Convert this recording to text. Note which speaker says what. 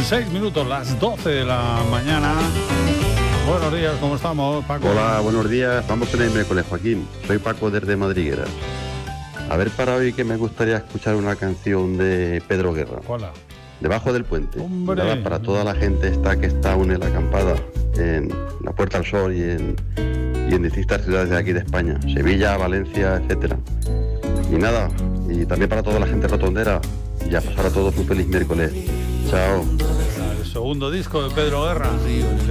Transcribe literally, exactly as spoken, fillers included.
Speaker 1: seis minutos, las doce de la mañana. Buenos días, ¿cómo estamos, Paco?
Speaker 2: Hola, buenos días. Vamos en el miércoles, Joaquín. Soy Paco desde Madrigueras. A ver, para hoy que me gustaría escuchar una canción de Pedro Guerra.
Speaker 1: Hola.
Speaker 2: Debajo del puente.
Speaker 1: Hombre.
Speaker 2: Nada, para toda la gente esta que está aún en la acampada, en la Puerta del Sol y en, y en distintas ciudades de aquí de España. Sevilla, Valencia, etcétera. Y nada, y también para toda la gente rotondera. Y a pasar a todos un feliz miércoles. Chao.
Speaker 1: El segundo disco de Pedro Guerra.